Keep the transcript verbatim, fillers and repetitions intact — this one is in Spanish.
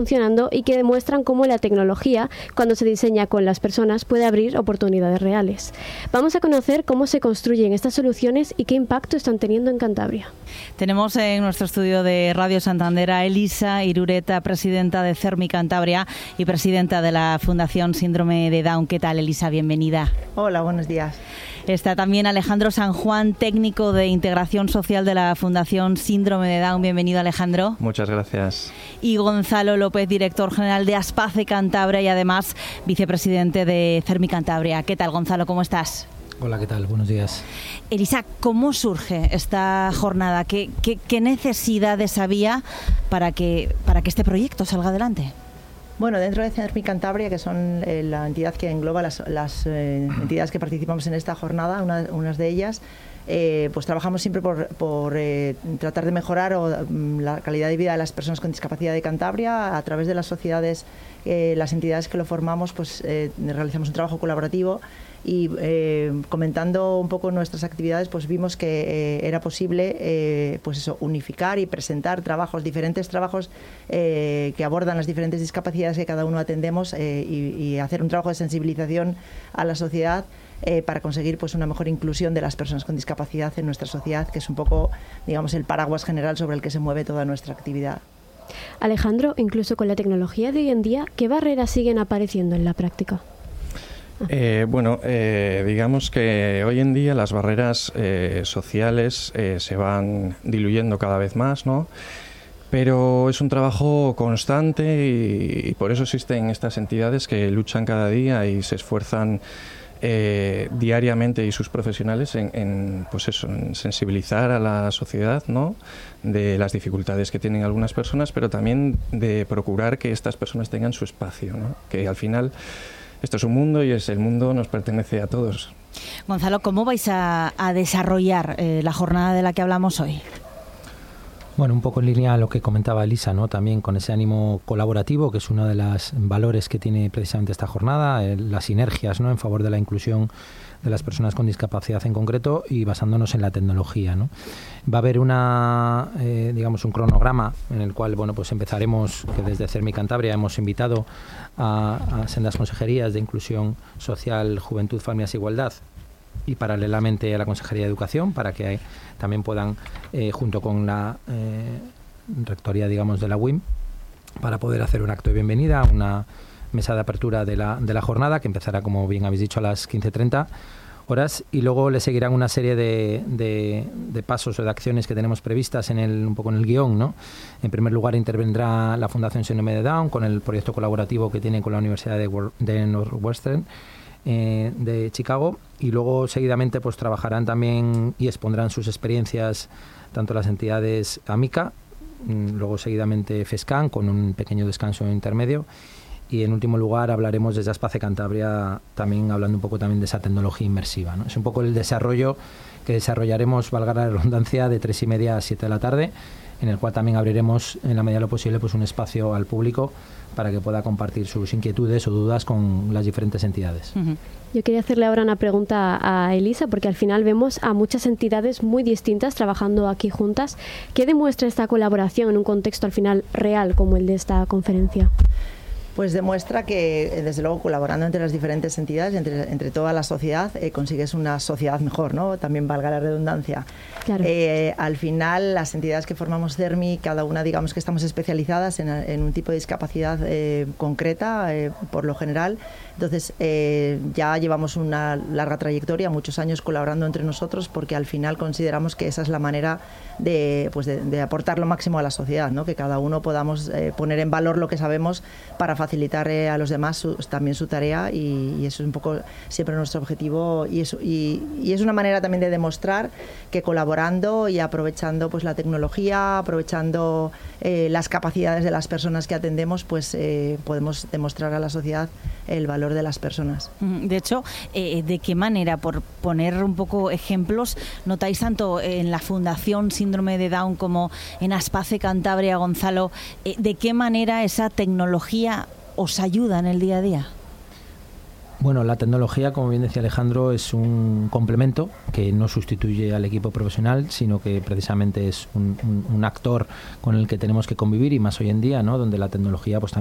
funcionando y que demuestran cómo la tecnología, cuando se diseña con las personas, puede abrir oportunidades reales. Vamos a conocer cómo se construyen estas soluciones y qué impacto están teniendo en Cantabria. Tenemos en nuestro estudio de Radio Santander a Elisa Irureta, presidenta de CERMI Cantabria y presidenta de la Fundación Síndrome de Down. ¿Qué tal, Elisa? Bienvenida. Hola, buenos días. Está también Alejandro San Juan, técnico de integración social de la Fundación Síndrome de Down. Bienvenido, Alejandro. Muchas gracias. Y Gonzalo López, director general de Aspace Cantabria y además vicepresidente de CERMI Cantabria. ¿Qué tal, Gonzalo? ¿Cómo estás? Hola, ¿qué tal? Buenos días. Elisa, ¿cómo surge esta jornada? ¿Qué, qué, qué necesidades había para que, para que este proyecto salga adelante? Bueno, dentro de CERMI Cantabria, que son eh, la entidad que engloba las, las eh, entidades que participamos en esta jornada, una, unas de ellas, eh, pues trabajamos siempre por, por eh, tratar de mejorar o, um, la calidad de vida de las personas con discapacidad de Cantabria a través de las sociedades, eh, las entidades que lo formamos, pues eh, realizamos un trabajo colaborativo. Y eh, comentando un poco nuestras actividades, pues vimos que eh, era posible eh, pues eso, unificar y presentar trabajos, diferentes trabajos eh, que abordan las diferentes discapacidades que cada uno atendemos eh, y, y hacer un trabajo de sensibilización a la sociedad eh, para conseguir pues una mejor inclusión de las personas con discapacidad en nuestra sociedad, que es un poco, digamos, el paraguas general sobre el que se mueve toda nuestra actividad. Alejandro, incluso con la tecnología de hoy en día, ¿qué barreras siguen apareciendo en la práctica? Eh, bueno, eh, digamos que hoy en día las barreras eh, sociales eh, se van diluyendo cada vez más, ¿no? Pero es un trabajo constante y, y por eso existen estas entidades que luchan cada día y se esfuerzan eh, diariamente, y sus profesionales en, en, pues eso, en sensibilizar a la sociedad, ¿no?, de las dificultades que tienen algunas personas, pero también de procurar que estas personas tengan su espacio, ¿no? Que al final esto es un mundo y es el mundo nos pertenece a todos. Gonzalo, ¿cómo vais a, a desarrollar eh, la jornada de la que hablamos hoy? Bueno, un poco en línea a lo que comentaba Elisa, ¿no? También con ese ánimo colaborativo, que es uno de los valores que tiene precisamente esta jornada, eh, las sinergias, ¿no?, en favor de la inclusión de las personas con discapacidad en concreto, y basándonos en la tecnología, ¿no? Va a haber una, eh, digamos, un cronograma en el cual, bueno, pues empezaremos, que desde CERMI Cantabria hemos invitado a, a sendas consejerías de inclusión social, juventud, familias e igualdad, y paralelamente a la Consejería de Educación, para que también puedan, eh, junto con la eh, rectoría, digamos, de la U I M, para poder hacer un acto de bienvenida, una mesa de apertura de la, de la jornada, que empezará, como bien habéis dicho, a las quince treinta horas, y luego le seguirán una serie de, de, de pasos o de acciones que tenemos previstas en el, un poco en el guión, ¿no? En primer lugar, intervendrá la Fundación Síndrome de Down con el proyecto colaborativo que tiene con la Universidad de, de Northwestern eh, de Chicago, y luego seguidamente pues trabajarán también y expondrán sus experiencias tanto las entidades AMICA, luego seguidamente FESCAN con un pequeño descanso intermedio, y en último lugar hablaremos desde Aspace Cantabria, también hablando un poco también de esa tecnología inmersiva, ¿no? Es un poco el desarrollo que desarrollaremos, valga la redundancia, de tres y media a siete de la tarde, en el cual también abriremos, en la medida de lo posible, pues un espacio al público para que pueda compartir sus inquietudes o dudas con las diferentes entidades. Uh-huh. Yo quería hacerle ahora una pregunta a Elisa, porque al final vemos a muchas entidades muy distintas trabajando aquí juntas. ¿Qué demuestra esta colaboración en un contexto al final real como el de esta conferencia? Pues demuestra que, desde luego, colaborando entre las diferentes entidades, entre, entre toda la sociedad, eh, consigues una sociedad mejor, ¿no? También valga la redundancia. Claro. Eh, al final, las entidades que formamos CERMI, cada una, digamos que estamos especializadas en, en un tipo de discapacidad eh, concreta, eh, por lo general. Entonces, eh, ya llevamos una larga trayectoria, muchos años colaborando entre nosotros, porque al final consideramos que esa es la manera de, pues de, de aportar lo máximo a la sociedad, ¿no? Que cada uno podamos eh, poner en valor lo que sabemos para facilitar eh, a los demás su, también su tarea, y, y eso es un poco siempre nuestro objetivo, y, eso, y, y es una manera también de demostrar que colaborando y aprovechando pues la tecnología, aprovechando eh, las capacidades de las personas que atendemos, pues eh, podemos demostrar a la sociedad el valor de las personas. De hecho, eh, ¿de qué manera, por poner un poco ejemplos, notáis tanto en la Fundación Síndrome de Down como en Aspace Cantabria, Gonzalo, eh, de qué manera esa tecnología os ayuda en el día a día? Bueno, la tecnología, como bien decía Alejandro, es un complemento que no sustituye al equipo profesional, sino que precisamente es un, un, un actor con el que tenemos que convivir, y más hoy en día, ¿no?, donde la tecnología pues